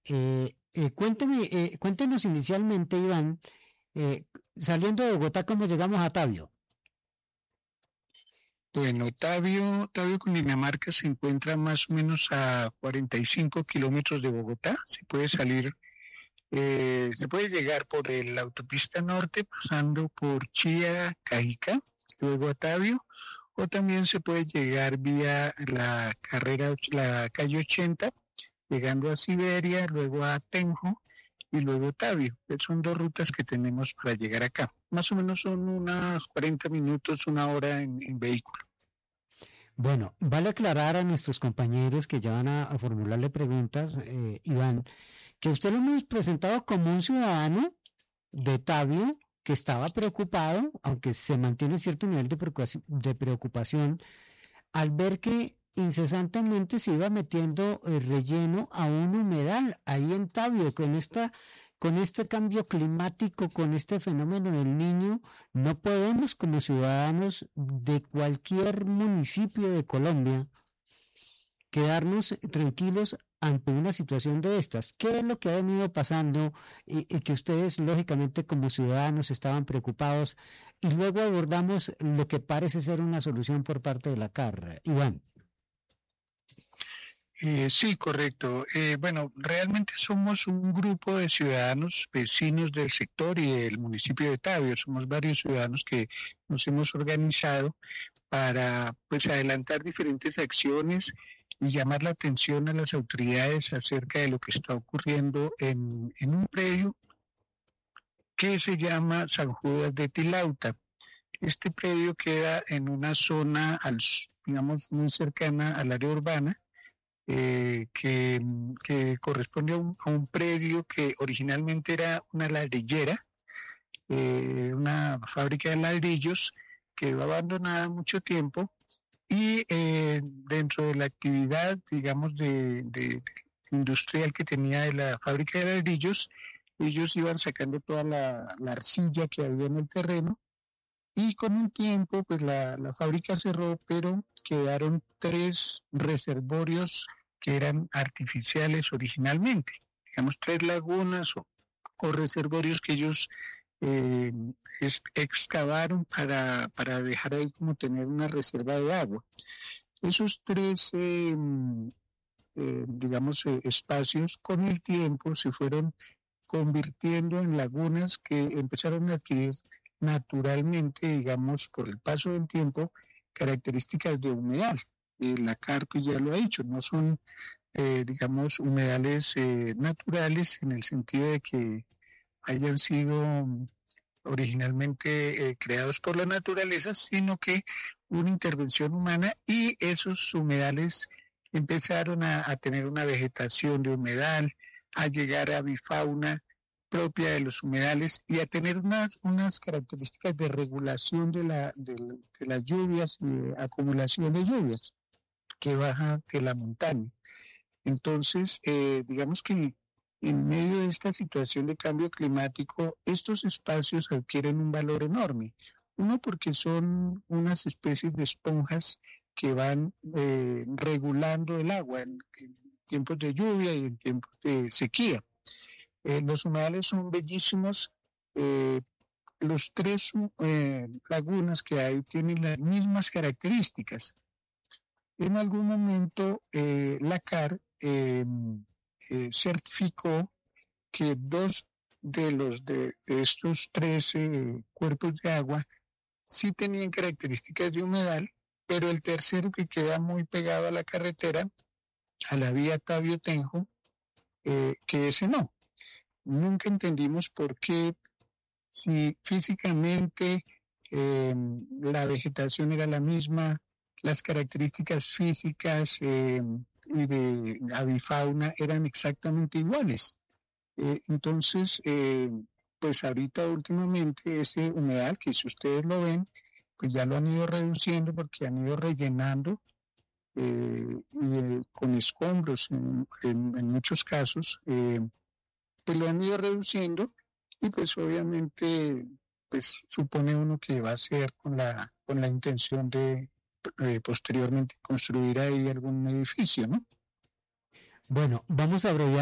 Cuéntenos inicialmente, Iván, saliendo de Bogotá, ¿cómo llegamos a Tabio? Bueno, Tabio, Cundinamarca se encuentra más o menos a 45 kilómetros de Bogotá. Se puede llegar por la autopista norte, pasando por Chía, Cajica, luego a Tabio, o también se puede llegar vía la calle 80, llegando a Siberia, luego a Tenjo y luego Tabio. Son dos rutas que tenemos para llegar acá. Más o menos son unas 40 minutos, una hora en vehículo. Bueno, vale aclarar a nuestros compañeros que ya van a formularle preguntas, Iván, que usted lo hemos presentado como un ciudadano de Tabio que estaba preocupado, aunque se mantiene cierto nivel de preocupación, al ver que incesantemente se iba metiendo el relleno a un humedal ahí en Tabio, con este cambio climático, con este fenómeno del Niño, no podemos como ciudadanos de cualquier municipio de Colombia quedarnos tranquilos ante una situación de estas. ¿Qué es lo que ha venido pasando y que ustedes, lógicamente, como ciudadanos estaban preocupados? Y luego abordamos lo que parece ser una solución por parte de la CAR. Iván. Sí, correcto. Bueno, realmente somos un grupo de ciudadanos vecinos del sector y del municipio de Tabio. Somos varios ciudadanos que nos hemos organizado para pues adelantar diferentes acciones y llamar la atención a las autoridades acerca de lo que está ocurriendo en un predio que se llama San Judas de Tilauta. Este predio queda en una zona, digamos, muy cercana al área urbana, que corresponde a un predio que originalmente era una ladrillera, una fábrica de ladrillos que quedó abandonada mucho tiempo y dentro de la actividad, digamos, de industrial que tenía de la fábrica de ladrillos, ellos iban sacando toda la arcilla que había en el terreno y con el tiempo, pues la fábrica cerró, pero quedaron tres reservorios que eran artificiales originalmente, digamos, tres lagunas o reservorios que ellos eh, excavaron para dejar ahí como tener una reserva de agua. Esos tres, digamos, espacios con el tiempo se fueron convirtiendo en lagunas que empezaron a adquirir naturalmente, digamos, por el paso del tiempo, características de humedal. La carpa ya lo ha dicho, no son, digamos, humedales naturales en el sentido de que hayan sido originalmente creados por la naturaleza, sino que una intervención humana y esos humedales empezaron a tener una vegetación de humedal, a llegar a bifauna propia de los humedales y a tener unas características de regulación de las lluvias y de acumulación de lluvias que baja de la montaña. Entonces, digamos que en medio de esta situación de cambio climático, estos espacios adquieren un valor enorme. Uno, porque son unas especies de esponjas que van regulando el agua en tiempos de lluvia y en tiempos de sequía. Los humedales son bellísimos. eh, los tres lagunas que hay tienen las mismas características. En algún momento la CAR certificó que dos de estos tres cuerpos de agua sí tenían características de humedal, pero el tercero que queda muy pegado a la carretera, a la vía Tabio Tenjo, que ese no. Nunca entendimos por qué, si físicamente la vegetación era la misma, las características físicas y de avifauna eran exactamente iguales. Entonces, pues ahorita últimamente ese humedal, que si ustedes lo ven, pues ya lo han ido reduciendo porque han ido rellenando con escombros en muchos casos, pues lo han ido reduciendo y pues obviamente pues supone uno que va a ser con la intención de posteriormente construir ahí algún edificio, ¿no? Bueno, vamos a abreviar